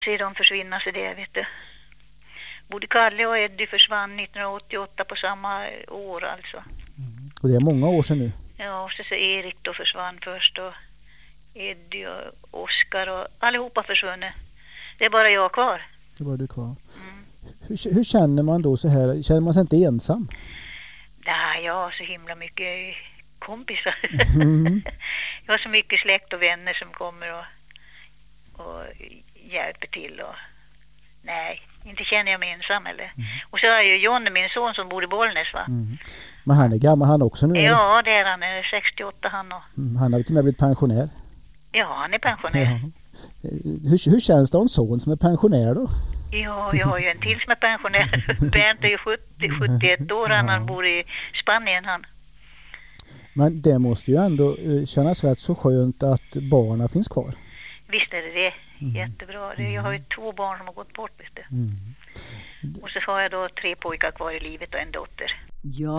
Se de försvinna sig det, vet du. Både Kalle och Eddie försvann 1988 på samma år alltså. Och det är många år sedan nu. Ja, och så Erik då försvann först och Eddie och Oskar och allihopa försvunnit. Det är bara jag kvar. Det var du kvar. Hur känner man då så här? Känner man sig inte ensam? Nej, jag har så himla mycket kompisar. Jag har så mycket släkt och vänner som kommer och hjälper till. Och nej, inte känner jag mig ensam eller. Och så är ju Jonny, min son, som bor i Bollnäs, va? Men han är gammal han också nu? Ja, det är han. Är 68 han och... Han har till och med blivit pensionär. Ja, han är pensionär. Ja. Hur känns det om son som är pensionär då? Ja, jag har ju en till som är pensionär. Bernt är ju 71 år, han bor i Spanien han. Men det måste ju ändå kännas rätt så skönt att barnen finns kvar. Visst är det. Jättebra. Jag har ju 2 barn som har gått bort, visst det. Och så har jag då 3 pojkar kvar i livet och en dotter. Ja.